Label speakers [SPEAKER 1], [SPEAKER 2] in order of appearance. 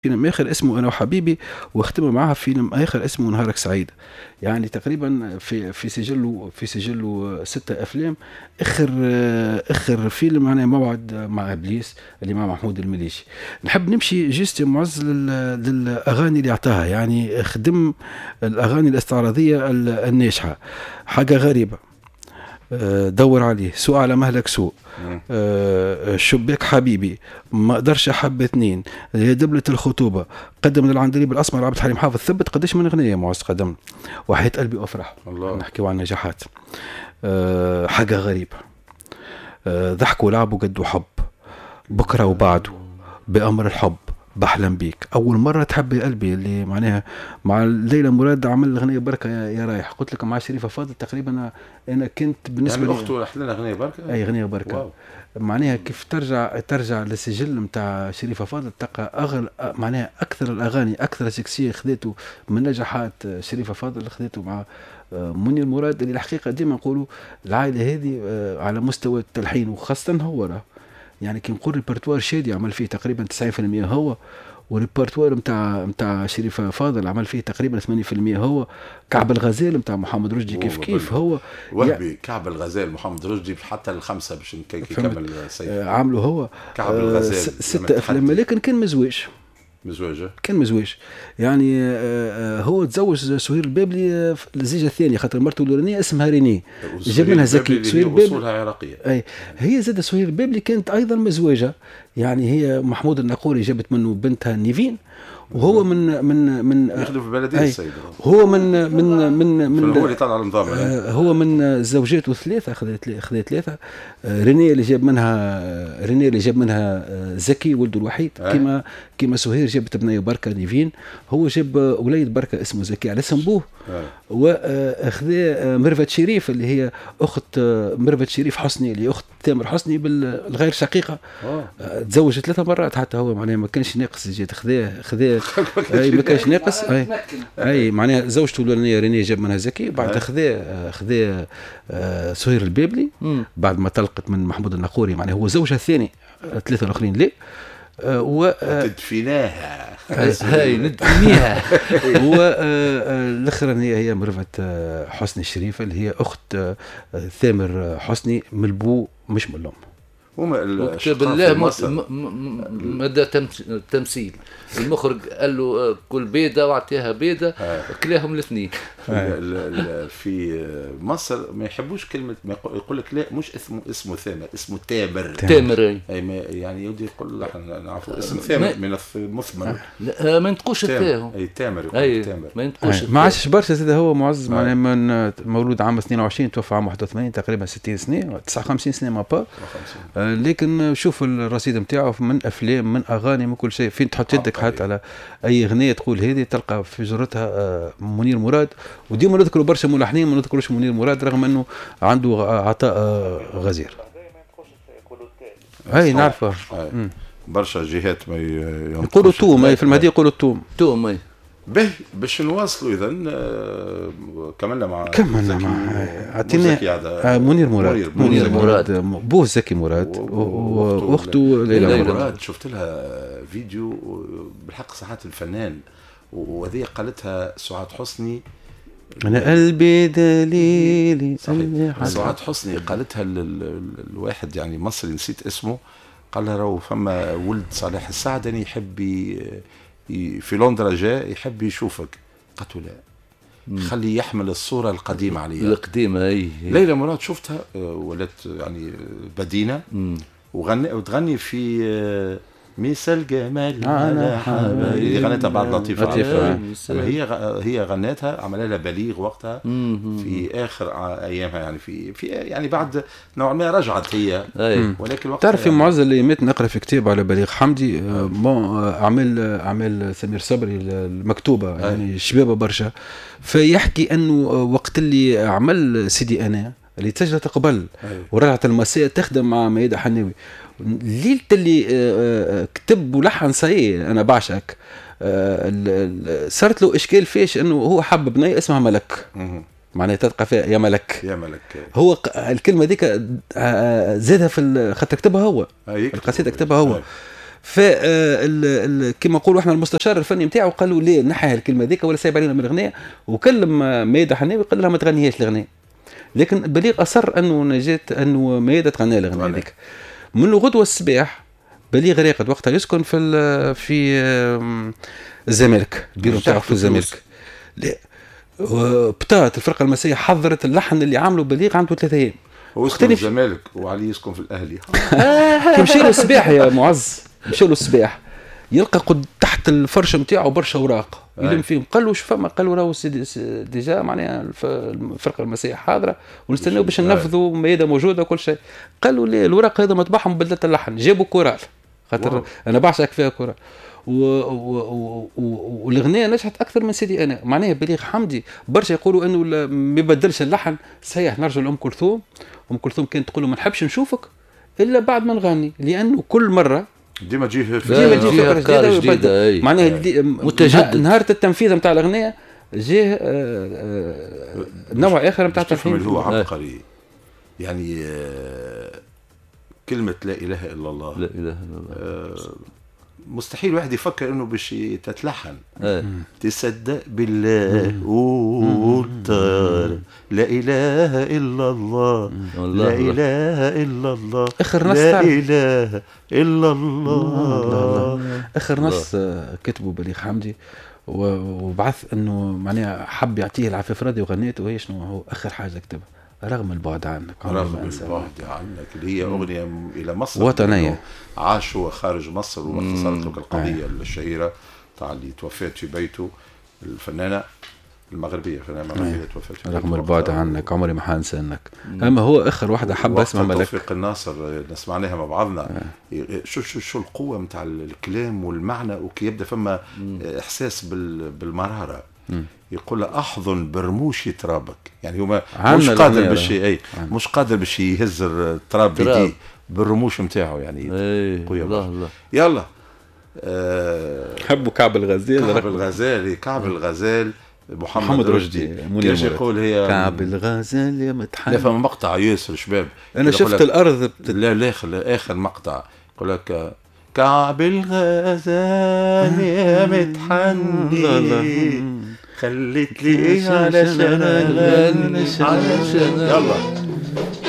[SPEAKER 1] فيلم آخر اسمه أنا وحبيبي، واختم معاها فيلم آخر اسمه نهارك سعيد. يعني تقريبا في سجله 6 أفلام. آخر فيلم يعني موعد مع إبليس اللي مع محمود المليجي. نحب نمشي جيست يا معز للأغاني اللي أعطاها، يعني خدم الأغاني الاستعراضية الناجحة. حاجة غريبة، دور عليه، سوء على مهلك سوء، شباك حبيبي، ما اقدرش احب اثنين، هي دبلة الخطوبة، قدم للعندليب الاسمر، عبد الحليم حافظ. ثبت قداش من اغنيه معز قدم، وحياة قلبي وافرح.
[SPEAKER 2] الله.
[SPEAKER 1] نحكيو عن نجاحات. حاجه غريبه. ضحك ولعب وجد وحب، بكره وبعده، بامر الحب، بحلم بيك، اول مره تحب يا قلبي، اللي معناها مع ليلى مراد عمل الاغنيه بركه يا رايح. قلت لك مع شريفه فاضل تقريبا. انا كنت بالنسبه
[SPEAKER 2] يعني
[SPEAKER 1] لي
[SPEAKER 2] اخته احلى اغنيه بركه.
[SPEAKER 1] اي اغنيه بركه.
[SPEAKER 2] واو.
[SPEAKER 1] معناها كيف ترجع للسجل نتاع شريفه فاضل، تلقى معناها اكثر الاغاني، اكثر سكسيه خذيته من نجاحات شريفه فاضل، خذيته مع منير مراد، اللي الحقيقه ديما نقولوا العائله هذه على مستوى التلحين، وخاصه هو راه يعني كي نقول ريبرتوار شادي عمل فيه تقريبا 90% هو، وريبرتوار نتاع شريفه فاضل عمل فيه تقريبا 80% هو. كعب الغزال نتاع محمد رشدي كيف هو
[SPEAKER 2] وهبي كعب الغزال محمد رشدي حتى الخمسه باش يكمل سيف
[SPEAKER 1] عامله هو.
[SPEAKER 2] كعب الغزال
[SPEAKER 1] 6 أفلام، لكن كان مزواج. كان مزواج يعني. هو تزوج سهير البابلي الزيجه الثانيه، خاطر مرته الاولانيه اسمها ريني، جاب منها زكي.
[SPEAKER 2] سهير البابلي اصولها عراقيه.
[SPEAKER 1] اي هي زاد سهير البابلي كانت ايضا مزواجه، يعني هي محمود الناقوري جابت منه بنتها نيفين، وهو من
[SPEAKER 2] يخدم في البلديه السيد.
[SPEAKER 1] هو من
[SPEAKER 2] هو اللي طلع النظام.
[SPEAKER 1] هو من زوجاته ثلاثه، خذت ثلاثه. ريني اللي جاب منها زكي ولده الوحيد، كيما سهير جابت بنيه بركه نيفين، هو جاب وليد بركه اسمه زكي على اسم بوه. واخذ ميرفت شريف اللي هي اخت ميرفت شريف حسني، اللي اخت تامر حسني بالغير شقيقه. تزوج 3 مرات حتى هو، معناها ما كانش ناقص، جيت خذا اي ما كانش ناقص. اي معناها زوجته الاولانيه ريني جاب منها زكي، بعد خذا سهير البابلي بعد ما طلقت من محمود الناقوري، معناها هو زوجها الثاني. 3 الاخرين لا.
[SPEAKER 2] تدفيناها
[SPEAKER 3] هاي ندفنيها.
[SPEAKER 1] والاخرانيه هي ميرفت حسني الشريفه، اللي هي اخت ثامر حسني من البو مش من الام.
[SPEAKER 3] بالله مدى تمثيل. المخرج قال له كل بيضة واعطيها بيضة، كلاهم الاثنين.
[SPEAKER 2] في مصر ما يحبوش كلمة، ما يقول لك لا مش اسمه ثامر، اسمه تامر. يعني يودي يقول احنا نعرفوا اسم ثامر من المثمر.
[SPEAKER 3] لا ما ينطقوش الثاء.
[SPEAKER 2] اي تامر
[SPEAKER 3] تامر ما ينطقوش.
[SPEAKER 1] ما عادش برشا زاد هو معز، معناها من مولود عام 22 توفى عام 81 تقريبا 60 سنة 59 سنة ما با. لكن شوف الرصيد نتاعو من افلام من اغاني من كل شيء، فين تحط يدك حتى على اي اغنيه تقول هذه تلقى في جرتها منير مراد. وديما نذكروا برشا ملحنين، ما نذكروش منير مراد رغم انه عنده عطاء غزير. اي نعرفه.
[SPEAKER 2] برشا جهات ما
[SPEAKER 1] يقولوا توم، في المهدي يقولوا توم.
[SPEAKER 2] به باش نواصلوا اذا كملنا مع
[SPEAKER 1] عطينا منير مراد بوه زكي مراد واخته ليلى
[SPEAKER 2] مراد. شفت لها فيديو بالحق ساعات الفنان، وهذه قالتها سعاد حسني،
[SPEAKER 1] انا قلبي دليلي.
[SPEAKER 2] سعاد حسني قالتها الواحد يعني مصري نسيت اسمه، قال لها راهو فما ولد صالح السعدني يحب في لندن جاء يحب يشوفك. قلت لا خلي يحمل الصورة القديمة عليها
[SPEAKER 3] القديمة.
[SPEAKER 2] ليلى مراد شفتها ولات يعني بدينة وتغني في مثل جمال على حبايبي، غنتها بعد لطيفة. هي غنتها عملها لها بليغ وقتها في آخر أيامها، يعني في يعني بعد نوع ما رجعت هي. ولكن
[SPEAKER 1] تعرف في معز اللي مات نقرأ في كتاب على بليغ حمدي، أعمال سمير صبري المكتوبة، يعني شبابة برشا، فيحكي أنه وقت اللي عمل سيدي أنا اللي تسجلت قبل ورجعت المساء تخدم مع ميادة حناوي، ليلة اللي كتب ولحن صحيح أنا بعشق، صارت له إشكال فيش أنه هو حب بنية اسمها ملك، معناها تلقى فيها يا ملك. هو الكلمة ديك زادها في خاطر كتبها هو، القصيدة كتبها هو. كما نقولوا احنا المستشار الفني نتاعو قال له ليه نحي الكلمه ذيك ولا سايب علينا من الاغنيه، وكلم ميادة حناوي قال لها ما تغنيهاش الاغنيه، لكن بليغ اصر انه ميادة تغني الاغنيه هذيك. من غدوه الصباح بليغ راقد وقتها يسكن في الزمالك، البيرو نتاعو في الزمالك. بتات الفرقه المسيحيه حضرت اللحن اللي عمله بليغ عنده 3 ايام.
[SPEAKER 2] هو يسكن في الزمالك وعلي يسكن في الاهلي.
[SPEAKER 1] كي مشي له الصباح يا معز، مشي له الصباح يلقى تحت الفرش نتاعو برشا اوراق يلم فيهم. قال له شو فما؟ قال له راهو ديجا معناها الفرقه المسيحيه حاضره ونستناو باش ننفذوا ميادة موجوده وكل شيء. قال له ليه الورق هذا مطبعهم بدلت اللحن، جابوا كورال خاطر انا بعشق فيها كورال والاغنيه نجحت اكثر من سيدي انا. معناها بليغ حمدي برشا يقولوا انه ما يبدلش اللحن. صحيح نرجع لام كلثوم، ام كلثوم كانت تقول له ما نحبش نشوفك الا بعد ما نغني، لانه كل مره
[SPEAKER 2] ديما تجيه
[SPEAKER 3] فكره جديده
[SPEAKER 1] معناها متجدد. نهار التنفيذ نتاع الاغنيه جاه نوع اخر نتاع
[SPEAKER 2] التنفيذ. هو عبقري يعني كلمه لا اله الا الله،
[SPEAKER 3] لا اله الا الله
[SPEAKER 2] مستحيل واحد يفكر انه باش تتلحن. تصدق بالله وطار لا اله الا الله، لا اله الا الله،
[SPEAKER 1] اخر نص
[SPEAKER 2] لا اله الا الله.
[SPEAKER 1] اخر نص كتبه بليغ حمدي وبعث انه معناها حب يعطيه العفاف راضي وغنيته، وهي شنو هو اخر حاجه كتبها؟ رغم البعد عنك.
[SPEAKER 2] رغم البعد عنك اللي هي أغنية إلى مصر
[SPEAKER 1] وطنية.
[SPEAKER 2] عاش هو خارج مصر واختصرت له القضية الشهيرة تاع اللي توفيت في بيته، الفنانة المغربية، فنانة مغربية توفيت في بيته.
[SPEAKER 1] رغم البعد عنك عمري ما حنسى انك. اما هو اخر واحدة حب اسمها ملك.
[SPEAKER 2] توفيق الناصر نسمعناها مع بعضنا. شو القوة متاع الكلام والمعنى، وكي يبدا فما احساس بالمرارة. يقول احضن برموش ترابك، يعني هو مش قادر باش مش قادر باش يهز التراب بيديه بالرموش نتاعو يعني. قوية الله. يلا
[SPEAKER 1] حبوا كعب الغزال.
[SPEAKER 2] كعب الغزال
[SPEAKER 1] محمد رشدي
[SPEAKER 2] كيفاش يقول هي
[SPEAKER 1] كعب الغزال يا متحن.
[SPEAKER 2] لا فما مقطع ياسر شباب
[SPEAKER 1] انا شفت الارض
[SPEAKER 2] لا اخر مقطع يقول لك كعب الغزال يا متحني خليت لي علشان يلا